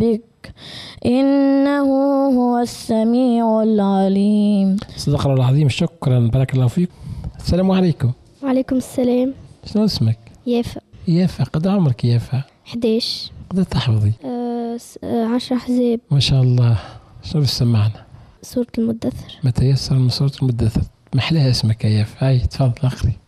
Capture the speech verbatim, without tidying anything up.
ربك إنه هو السميع العليم. صدق الله العظيم. شكرا، بارك الله فيك. السلام عليكم. وعليكم السلام. شنو اسمك؟ يافا. يافا، قد عمرك يافا؟ حداش. قد تحفظي؟ أه عشر أحزاب. ما شاء الله. شنو بتسمعنا؟ سورة المدثر. ما تيسر من سورة المدثر. محلاها اسمك يا يافا. هاي تفضل اخري.